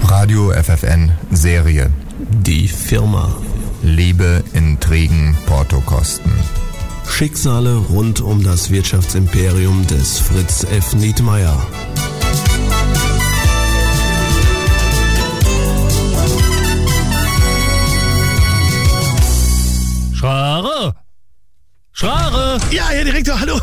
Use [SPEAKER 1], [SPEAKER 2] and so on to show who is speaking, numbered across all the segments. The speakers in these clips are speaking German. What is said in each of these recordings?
[SPEAKER 1] Radio FFN Serie.
[SPEAKER 2] Die Firma.
[SPEAKER 1] Liebe, Intrigen, Portokosten.
[SPEAKER 2] Schicksale rund um das Wirtschaftsimperium des Fritz F. Nietmeyer.
[SPEAKER 3] Schrare! Schrare!
[SPEAKER 4] Ja, Herr Direktor, hallo.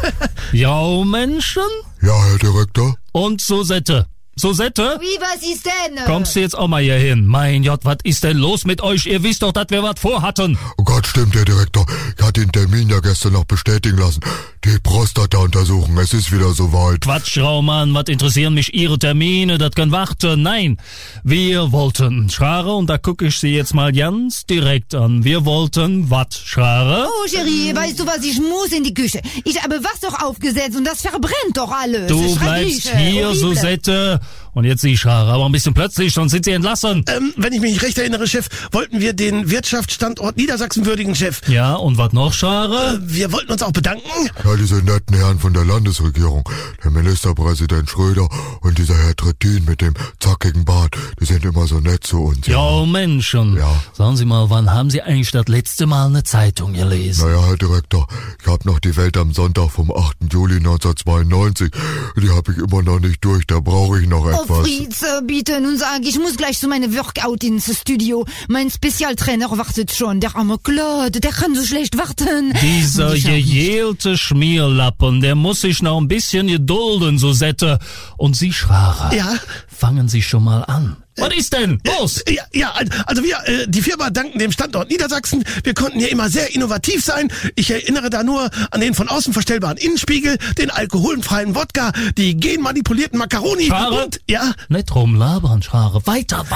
[SPEAKER 3] Ja, Menschen?
[SPEAKER 5] Ja, Herr Direktor.
[SPEAKER 3] Und Susette. Susette?
[SPEAKER 6] Wie, was ist denn?
[SPEAKER 3] Kommst du jetzt auch mal hier hin? Mein Gott, was ist denn los mit euch? Ihr wisst doch, dass wir was vorhatten.
[SPEAKER 5] Oh Gott, stimmt, Herr Direktor. Ich hatte den Termin ja gestern noch bestätigen lassen. Die Prostata-Untersuchung, es ist wieder soweit.
[SPEAKER 3] Quatsch, Raumann, was interessieren mich Ihre Termine? Das kann warten. Nein, wir wollten, Schrare, und da gucke ich Sie jetzt mal ganz direkt an. Wir wollten was, Schrare?
[SPEAKER 6] Oh, Cherie, weißt du was, ich muss in die Küche. Ich habe Wasser aufgesetzt und das verbrennt doch alles.
[SPEAKER 3] Du bleibst hier,
[SPEAKER 6] horrible.
[SPEAKER 3] Susette. Und jetzt Sie, Schrare, aber ein bisschen plötzlich, sonst sind Sie entlassen.
[SPEAKER 4] Wenn ich mich recht erinnere, Chef, wollten wir den Wirtschaftsstandort Niedersachsen würdigen, Chef.
[SPEAKER 3] Ja, und was noch, Schrare?
[SPEAKER 4] Wir wollten uns auch bedanken.
[SPEAKER 5] Ja, diese netten Herren von der Landesregierung, der Ministerpräsident Schröder und dieser Herr Trittin mit dem zackigen Bart, die sind immer so nett zu uns.
[SPEAKER 3] Ja, Menschen.
[SPEAKER 5] Ja.
[SPEAKER 3] Sagen Sie mal, wann haben Sie eigentlich das letzte Mal eine Zeitung gelesen?
[SPEAKER 5] Naja, Herr Direktor, ich hab noch die Welt am Sonntag vom 8. Juli 1992. Die hab ich immer noch nicht durch, da brauche ich noch etwas.
[SPEAKER 6] Oh, Fritz, bitte, nun sag, ich muss gleich zu meinem Workout ins Studio. Mein Spezialtrainer wartet schon, der arme Claude, der kann so schlecht warten.
[SPEAKER 3] Dieser
[SPEAKER 6] Und ich auch nicht.
[SPEAKER 3] gejählte Schmierlappen, der muss sich noch ein bisschen gedulden, Susette. Und Sie, Schrare,
[SPEAKER 4] Ja?
[SPEAKER 3] fangen Sie schon mal an. Was ist denn? Los!
[SPEAKER 4] Ja, also wir, die Firma danken dem Standort Niedersachsen. Wir konnten hier immer sehr innovativ sein. Ich erinnere da nur an den von außen verstellbaren Innenspiegel, den alkoholfreien Wodka, die genmanipulierten Macaroni
[SPEAKER 3] Schrare?
[SPEAKER 4] und, ja,
[SPEAKER 3] Nicht rumlabern, Schrare. Weiter.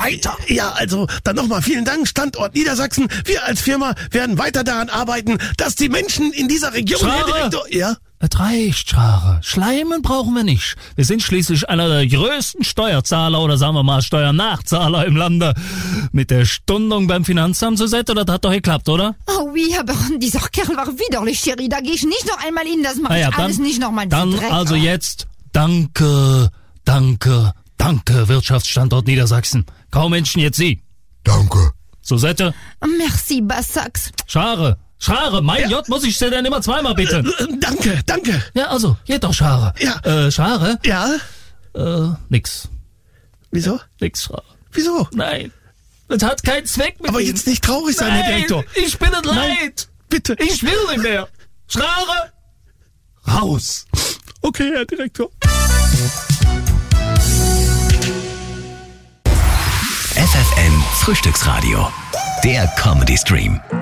[SPEAKER 4] ja, also dann nochmal vielen Dank, Standort Niedersachsen. Wir als Firma werden weiter daran arbeiten, dass die Menschen in dieser Region...
[SPEAKER 3] Schrare?
[SPEAKER 4] Herr Direktor, ja?
[SPEAKER 3] Es reicht, Schrare. Schleimen brauchen wir nicht. Wir sind schließlich einer der größten Steuerzahler oder sagen wir mal Steuernachzahler im Lande. Mit der Stundung beim Finanzamt, Susette, das hat doch geklappt, oder?
[SPEAKER 6] Oh, oui, aber dieser Kerl war widerlich, Cherie. Da gehe ich nicht noch einmal hin, das mache ich alles nicht noch mal.
[SPEAKER 3] Dann
[SPEAKER 6] Dreck.
[SPEAKER 3] also jetzt Danke, Wirtschaftsstandort Niedersachsen. Kaum Menschen, jetzt Sie.
[SPEAKER 5] Danke.
[SPEAKER 3] Susette,
[SPEAKER 6] Merci, Bassax.
[SPEAKER 3] Schrare, mein Gott, muss ich dir denn immer zweimal bitten?
[SPEAKER 4] Danke.
[SPEAKER 3] Ja, also, geht doch, Schrare.
[SPEAKER 4] Ja.
[SPEAKER 3] Schrare?
[SPEAKER 4] Ja?
[SPEAKER 3] Nix, Schrare.
[SPEAKER 4] Wieso?
[SPEAKER 3] Nein, das hat keinen Zweck mit
[SPEAKER 4] Aber
[SPEAKER 3] Ihnen.
[SPEAKER 4] jetzt nicht traurig sein, Herr Direktor.
[SPEAKER 3] Ich bin es leid.
[SPEAKER 4] Bitte.
[SPEAKER 3] Ich will nicht mehr. Schrare, raus.
[SPEAKER 4] Okay, Herr Direktor.
[SPEAKER 7] FFN Frühstücksradio. Der Comedy Stream.